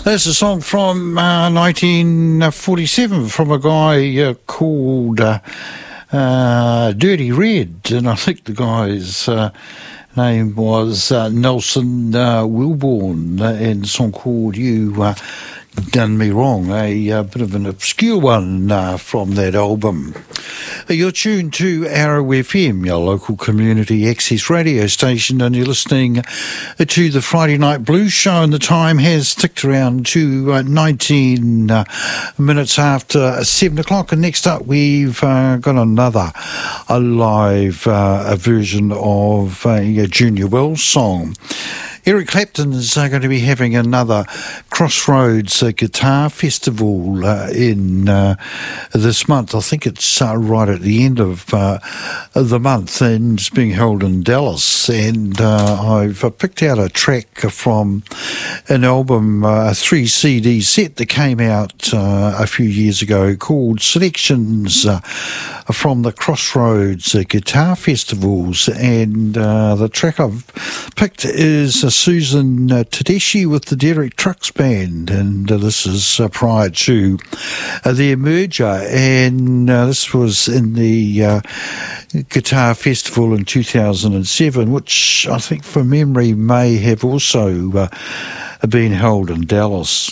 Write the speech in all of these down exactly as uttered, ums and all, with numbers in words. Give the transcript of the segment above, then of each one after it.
That's a song from uh, nineteen forty-seven from a guy uh, called uh, uh, Dirty Red, and I think the guy's uh, name was uh, Nelson uh, Wilborn, uh, and a song called You uh, Done Me Wrong, a, a bit of an obscure one uh, from that album. You're tuned to Arrow F M, your local community access radio station, and you're listening to the Friday Night Blues Show, and the time has ticked around to uh, nineteen uh, minutes after seven o'clock, and next up we've uh, got another a live uh, a version of a, a Junior Wells song. Eric Clapton is uh, going to be having another Crossroads uh, Guitar Festival uh, in uh, this month. I think it's uh, right at the end of uh, the month, and it's being held in Dallas. And uh, I've uh, picked out a track from an album, uh, a three C D set that came out uh, a few years ago called Selections uh, from the Crossroads uh, Guitar Festivals. And uh, the track I've picked is uh, Susan uh, Tedeschi with the Derek Trucks Band, and uh, this is uh, prior to uh, their merger, and uh, this was in the uh, Guitar Festival in two thousand seven, which I think from memory may have also uh, been held in Dallas.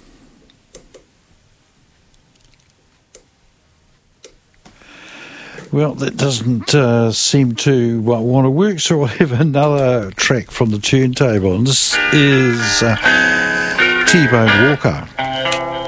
Well, that doesn't uh, seem to uh, want to work, so I'll have another track from the turntable, and this is uh, T-Bone Walker.